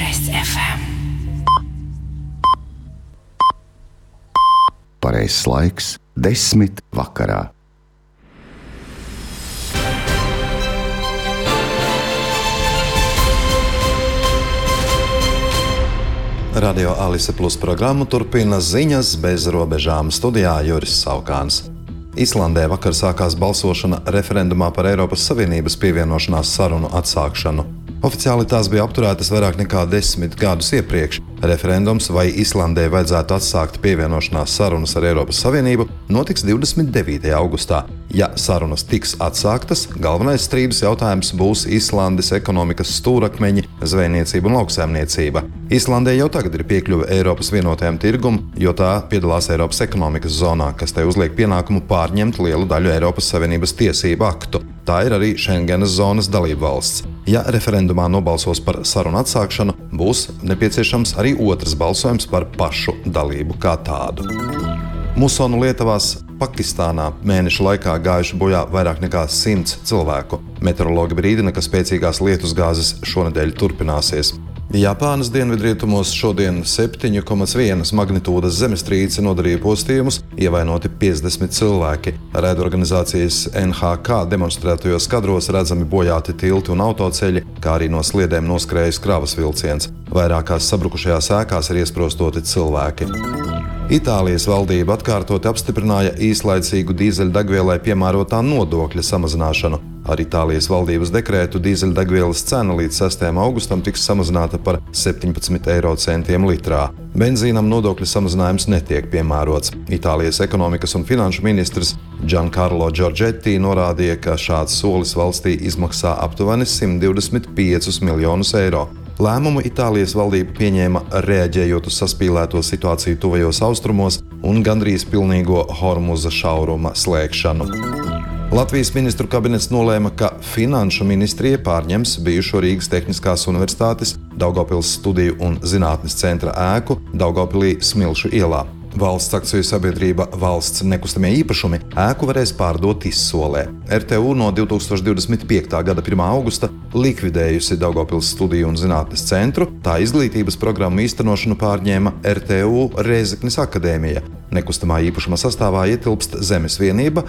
6 FM. Pareizs laiks 10 vakarā. Radio Alise Plus programmu turpina ziņas bez robežām. Studijā Juris Saukāns. Islandē vakar sākās balsošana referendumā par Eiropas Savienības pievienošanās sarunu atsākšanu. Oficiāli tās bija apturētas vairāk nekā 10 gadus iepriekš. Referendums, vai Islandē vajadzētu atsākt pievienošanās sarunas ar Eiropas Savienību, notiks 29. augustā. Ja sarunas tiks atsāktas, galvenais strīdus jautājums būs Islandes ekonomikas stūrakmeņi, zvejniecība un lauksaimniecība. Islandē jau tagad ir piekļuve Eiropas vienotajam tirgum, jo tā piedalās Eiropas ekonomikas zonā, kas tai uzliek pienākumu pārņemt lielu daļu Eiropas Savienības tiesību aktu. Tā ir arī Schengenas zonas dalība valsts. Ja referendumā nobalsos par sarunu atsākšanu, būs nepieciešams arī otrs balsojums par pašu dalību kā tādu. Musonu lietavās Pakistānā mēneša laikā gājuši bojā vairāk nekā 100 cilvēku. Meteorologi brīdina, ka spēcīgās lietusgāzes šonedēļ turpināsies. Japānas dienvidrietumos šodien 7,1 magnitūdas zemestrīce nodarīja postījumus, ievainoti 50 cilvēki. Raidorganizācijas NHK demonstrētajos kadros redzami bojāti tilti un autoceļi, kā arī no sliedēm noskrējis kravas vilciens. Vairākās sabrukušajās ēkās ir iesprostoti cilvēki. Itālijas valdība atkārtoti apstiprināja īslaicīgu dīzeļdegvielai piemērotā nodokļa samazināšanu. Ar Itālijas valdības dekrētu dīzeļdegvielas cena līdz 6. augustam tiks samazināta par 17 eiro centiem litrā. Benzīnam nodokļa samazinājums netiek piemērots. Itālijas ekonomikas un finanšu ministrs Giancarlo Giorgetti norādīja, ka šāds solis valstī izmaksā aptuveni 125 miljonus eiro. Lēmumu Itālijas valdība pieņēma reaģējot uz saspīlēto situāciju tuvajos austrumos un gandrīz pilnīgo Hormuza šauruma slēgšanu. Latvijas ministru kabinets nolēma, ka Finanšu ministrija pārņems bijušo Rīgas Tehniskās universitātes Daugavpils studiju un zinātnes centra ēku Daugavpilī Smilšu ielā. Valsts akciju sabiedrība Valsts nekustamie īpašumi ēku varēs pārdot izsolē. RTU no 2025. gada 1. augusta likvidējusi Daugavpils studiju un zinātnes centru, tā izglītības programmu īstenošanu pārņēma RTU Rēzeknes akadēmija. Nekustamā īpašuma sastāvā ietilpst zemes vienība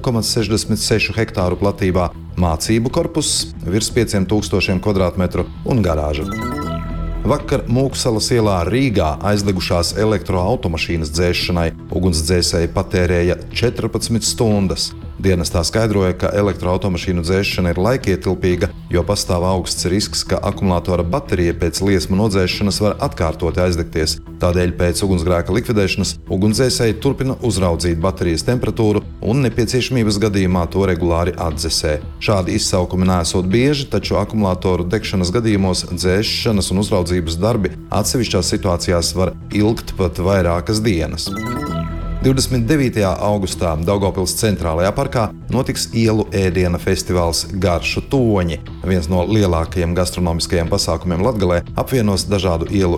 0,66 hektāru platībā, mācību korpuss virs 5000 kvadrātmetru un garāža. Vakar Mūksalas ielā Rīgā aizdegušās elektroautomašīnas dzēšanai ugunsdzēsēji patērēja 14 stundas. Dienestā skaidroja, ka elektroautomašīnu dzēšana ir laikietilpīga, jo pastāv augsts risks, ka akumulātora baterija pēc liesmu nodzēšanas var atkārtoti aizdegties. Tādēļ pēc ugunsgrēka likvidēšanas ugunsdzēsēji turpina uzraudzīt baterijas temperatūru un nepieciešamības gadījumā to regulāri atdzesē. Šādi izsaukumi neesot bieži, taču akumulātoru degšanas gadījumos dzēšanas un uzraudzības darbi atsevišķās situācijās var ilgt pat vairākas dienas. 29. augustā Daugavpils centrālajā parkā notiks ielu ēdiena festivāls Garšu toņi. Viens no lielākajiem gastronomiskajiem pasākumiem Latgalē apvienos dažādu ielu